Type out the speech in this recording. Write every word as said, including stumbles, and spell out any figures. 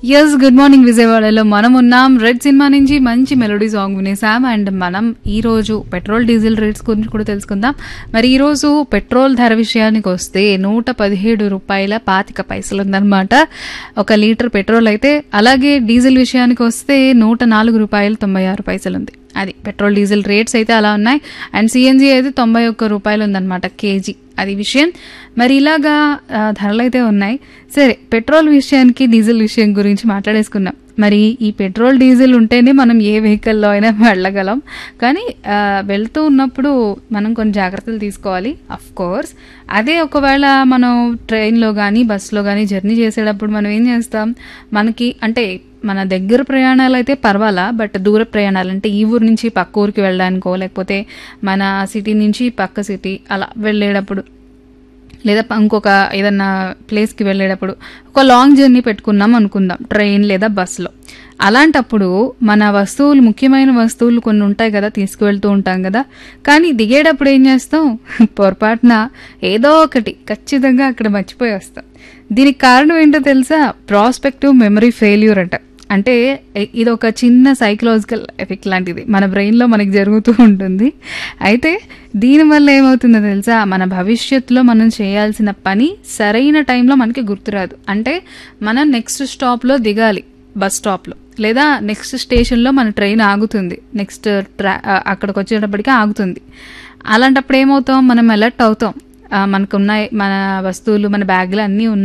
Yes good morning విజయవాడలో మనం ఉన్నాం. రెడ్ సినిమా నుంచి మంచి మెలోడీ సాంగ్ వినేసాం. అండ్ మనం ఈ రోజు పెట్రోల్ డీజిల్ రేట్స్ గురించి కూడా తెలుసుకుందాం. మరి ఈ రోజు పెట్రోల్ ధర విషయానికి వస్తే నూట పదిహేడు రూపాయల పాతిక పైసలు ఉందన్నమాట ఒక లీటర్ పెట్రోల్ అయితే. అలాగే డీజిల్ విషయానికి వస్తే నూట నాలుగు రూపాయలు తొంభై ఆరు పైసలు ఉంది. అది పెట్రోల్ డీజిల్ రేట్స్ అయితే అలా ఉన్నాయి. అండ్ సిఎన్జి అయితే తొంభై ఒక్క రూపాయలు ఉందన్నమాట కేజీ. అది విషయం. మరి ఇలాగా ధరలు అయితే ఉన్నాయి. సరే, పెట్రోల్ విషయానికి డీజిల్ విషయం గురించి మాట్లాడేసుకున్నాం. మరి ఈ పెట్రోల్ డీజిల్ ఉంటేనే మనం ఏ వెహికల్లో అయినా వెళ్ళగలం. కానీ వెళ్తూ ఉన్నప్పుడు మనం కొన్ని జాగ్రత్తలు తీసుకోవాలి అఫ్ కోర్స్. అదే ఒకవేళ మనం ట్రైన్లో కానీ బస్సులో కానీ జర్నీ చేసేటప్పుడు మనం ఏం చేస్తాం, మనకి అంటే మన దగ్గర ప్రయాణాలు అయితే పర్వాలా, బట్ దూర ప్రయాణాలు అంటే ఈ ఊరు నుంచి పక్క ఊరికి వెళ్ళడానికో లేకపోతే మన సిటీ నుంచి పక్క సిటీ అలా వెళ్ళేటప్పుడు లేదా ఇంకొక ఏదన్నా ప్లేస్కి వెళ్ళేటప్పుడు ఒక లాంగ్ జర్నీ పెట్టుకున్నాం అనుకుందాం ట్రైన్ లేదా బస్సులో. అలాంటప్పుడు మన వస్తువులు ముఖ్యమైన వస్తువులు కొన్ని ఉంటాయి కదా, తీసుకువెళ్తూ ఉంటాం కదా. కానీ దిగేటప్పుడు ఏం చేస్తాం, పొరపాటున ఏదో ఒకటి ఖచ్చితంగా అక్కడ మర్చిపోయి వస్తాం. దీనికి కారణం ఏంటో తెలుసా, ప్రాస్పెక్టివ్ మెమరీ ఫెయిల్యూర్ అంట. అంటే ఇది ఒక చిన్న సైకలాజికల్ ఎఫెక్ట్ లాంటిది మన బ్రెయిన్లో మనకి జరుగుతూ ఉంటుంది. అయితే దీనివల్ల ఏమవుతుందో తెలుసా, మన భవిష్యత్తులో మనం చేయాల్సిన పని సరైన టైంలో మనకి గుర్తురాదు. అంటే మనం నెక్స్ట్ స్టాప్లో దిగాలి, బస్ స్టాప్లో లేదా నెక్స్ట్ స్టేషన్లో మన ట్రైన్ ఆగుతుంది, నెక్స్ట్ ట్రా అక్కడికి వచ్చేటప్పటికి ఆగుతుంది. అలాంటప్పుడు ఏమవుతాం, మనం అలర్ట్ అవుతాం, మనకున్న మన వస్తువులు మన బ్యాగ్లు అన్నీ